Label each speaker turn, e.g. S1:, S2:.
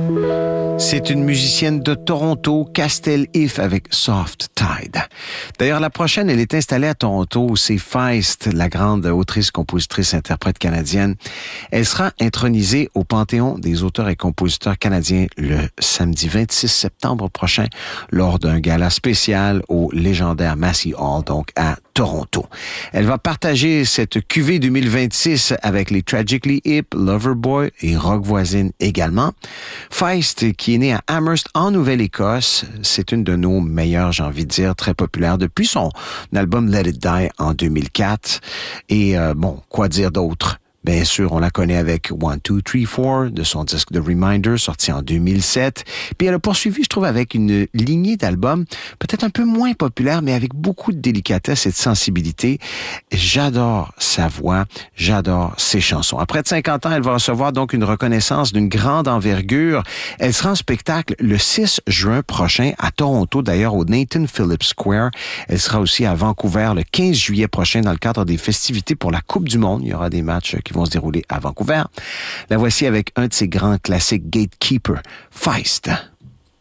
S1: C'est une musicienne de Toronto, Castell If avec Soft Tide. D'ailleurs, la prochaine, elle est installée à Toronto. C'est Feist, la grande autrice, compositrice, interprète canadienne. Elle sera intronisée au Panthéon des auteurs et compositeurs canadiens le samedi 26 septembre prochain lors d'un gala spécial au légendaire Massey Hall, donc à Toronto. Elle va partager cette cuvée 2026 avec les Tragically Hip, Loverboy et Rock Voisine également. Feist, qui est née à Amherst en Nouvelle-Écosse, c'est une de nos meilleures, j'ai envie de dire, très populaire depuis son album Let It Die en 2004. Et quoi dire d'autre? Bien sûr, on la connaît avec 1, 2, 3, 4 de son disque The Reminder, sorti en 2007. Puis elle a poursuivi, je trouve, avec une lignée d'albums peut-être un peu moins populaires, mais avec beaucoup de délicatesse et de sensibilité. J'adore sa voix, j'adore ses chansons. À près de 50 ans, elle va recevoir donc une reconnaissance d'une grande envergure. Elle sera en spectacle le 6 juin prochain à Toronto, d'ailleurs au Nathan Phillips Square. Elle sera aussi à Vancouver le 15 juillet prochain dans le cadre des festivités pour la Coupe du Monde. Il y aura des matchs qui vont se dérouler à Vancouver. La voici avec un de ses grands classiques, Gatekeeper, Feist.